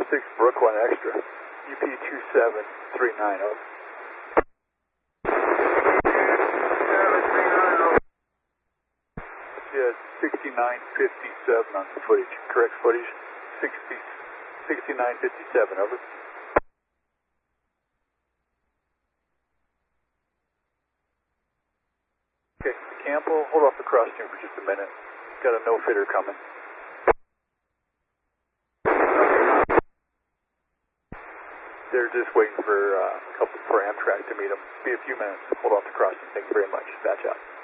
6 Brook 1 Extra, UP 2739, over. Yeah, 6957 on the footage. Correct footage? 6957, over. Okay, Campbell, hold off the cross tune for just a minute. Got a no-fitter coming. They're just waiting for Amtrak to meet them. Be a few minutes. Hold off the crossing. Thanks very much. Batch out.